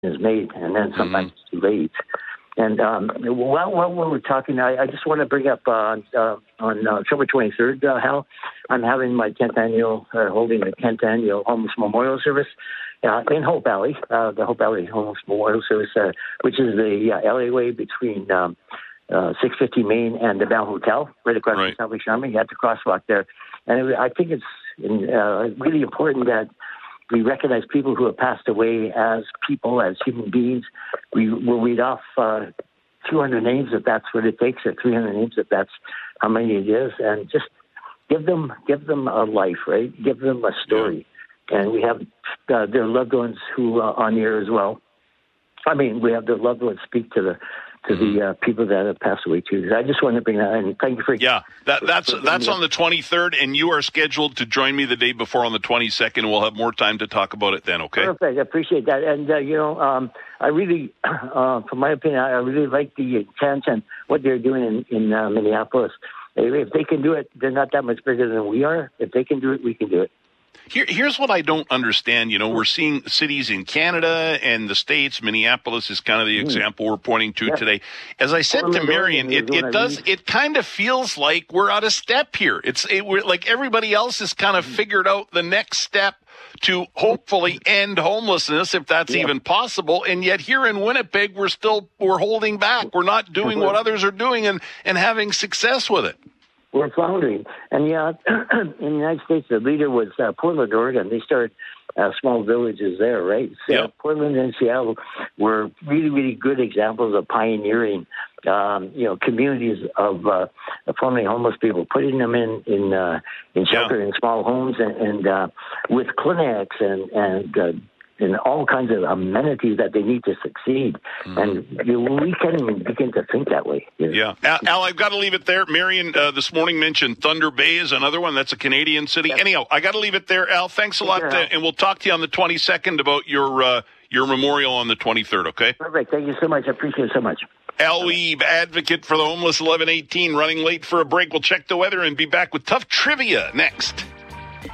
is made, and then sometimes it's too late. And while we're talking, I just want to bring up on October 23rd, Hal, I'm having my 10th annual, holding the 10th annual Homeless Memorial Service in Hope Valley, the Hope Valley Homeless Memorial Service, which is the LA way between 650 Main and the Bell Hotel, right across the Salvation Army. You have the crosswalk there. And I think it's really important that we recognize people who have passed away as people, as human beings. We will read off 200 names if that's what it takes, or 300 names if that's how many it is, and just give them a life, right? Give them a story. And we have their loved ones who are on the air as well. I mean, we have their loved ones speak to the people that have passed away too. I just want to bring that in. Thank you for that's on the 23rd, and you are scheduled to join me the day before on the 22nd. We'll have more time to talk about it then. Okay. Perfect. I appreciate that. And I really, from my opinion, I really like the intent and what they're doing in Minneapolis. If they can do it, they're not that much bigger than we are. If they can do it, we can do it. Here's what I don't understand. We're seeing cities in Canada and the States. Minneapolis is kind of the example we're pointing to today. As I said to Marion, it kind of feels like we're out of step here. We're like everybody else has kind of figured out the next step to hopefully end homelessness, if that's even possible. And yet here in Winnipeg, we're holding back. We're not doing what others are doing and having success with it. We're floundering. And in the United States, the leader was Portland, Oregon. They started small villages there, right? So Portland and Seattle were really, really good examples of pioneering, communities of formerly homeless people, putting them in shelter in small homes and with clinics and all kinds of amenities that they need to succeed. And we can't even begin to think that way. Yeah. Al, I've got to leave it there. Marion this morning mentioned Thunder Bay is another one. That's a Canadian city. Yeah. Anyhow, I got to leave it there. Al, thanks a lot. And we'll talk to you on the 22nd about your memorial on the 23rd, okay? Perfect. Thank you so much. I appreciate it so much. Al Weeb, advocate for the homeless, 1118, running late for a break. We'll check the weather and be back with tough trivia next.